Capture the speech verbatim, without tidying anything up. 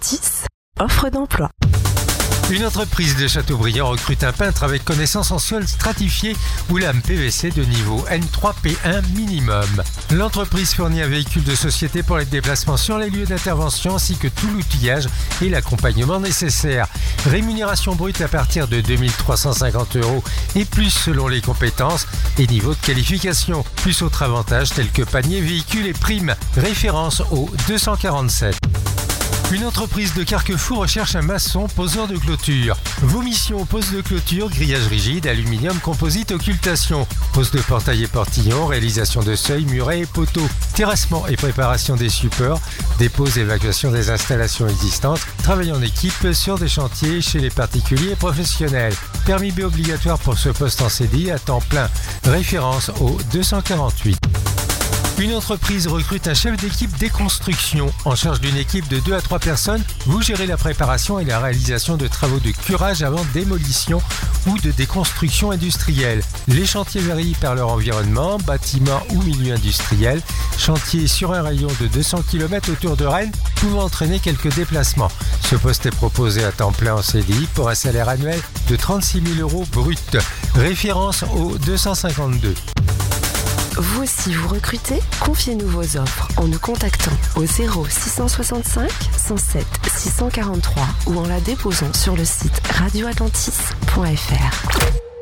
Atlantis, offre d'emploi. Une entreprise de Châteaubriand recrute un peintre avec connaissance en sol stratifié ou lame P V C de niveau N trois P un minimum. L'entreprise fournit un véhicule de société pour les déplacements sur les lieux d'intervention ainsi que tout l'outillage et l'accompagnement nécessaire. Rémunération brute à partir de deux mille trois cent cinquante euros et plus selon les compétences et niveau de qualification. Plus autres avantages tels que panier, véhicule et primes. Référence au deux cent quarante-sept. Une entreprise de Carquefou recherche un maçon poseur de clôture. Vos missions: pose de clôture, grillage rigide, aluminium, composite, occultation, pose de portail et portillon, réalisation de seuils, murets et poteaux, terrassement et préparation des supports, dépose et évacuation des installations existantes, travail en équipe sur des chantiers chez les particuliers et professionnels. Permis B obligatoire pour ce poste en C D I à temps plein. Référence au deux cent quarante-huit. Une entreprise recrute un chef d'équipe déconstruction. En charge d'une équipe de deux à trois personnes, vous gérez la préparation et la réalisation de travaux de curage avant démolition ou de déconstruction industrielle. Les chantiers varient par leur environnement, bâtiment ou milieu industriel. Chantier sur un rayon de deux cents kilomètres autour de Rennes, pouvant entraîner quelques déplacements. Ce poste est proposé à temps plein en C D I pour un salaire annuel de trente-six mille euros brut. Référence au deux cent cinquante-deux. Vous aussi vous recrutez? Confiez-nous vos offres en nous contactant au zéro six cent soixante-cinq cent sept six cent quarante-trois ou en la déposant sur le site radio atlantis point f r.